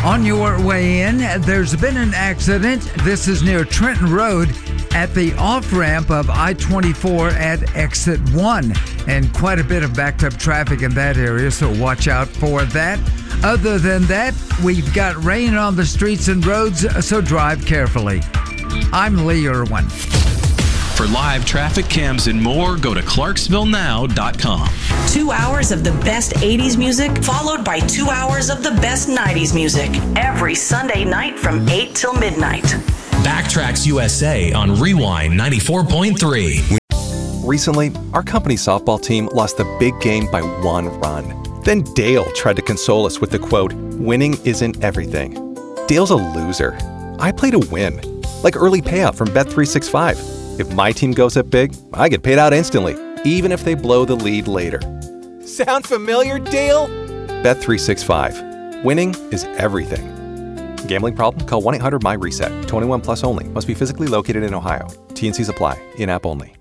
On your way in, there's been an accident. This is near Trenton Road at the off-ramp of I-24 at exit 1. And quite a bit of backed-up traffic in that area, so watch out for that. Other than that, we've got rain on the streets and roads, so drive carefully. I'm Lee Irwin. For live traffic cams and more, go to ClarksvilleNow.com. 2 hours of the best 80s music, followed by 2 hours of the best 90s music. Every Sunday night from 8 till midnight. Backtracks USA on Rewind 94.3. Recently, our company's softball team lost the big game by 1 run. Then Dale tried to console us with the quote, "Winning isn't everything." Dale's a loser. I play to win, like early payout from Bet365. If my team goes up big, I get paid out instantly, even if they blow the lead later. Sound familiar, Dale? Bet365. Winning is everything. Gambling problem? Call 1-800-MY-RESET. 21 plus only. Must be physically located in Ohio. T&Cs apply. In-app only.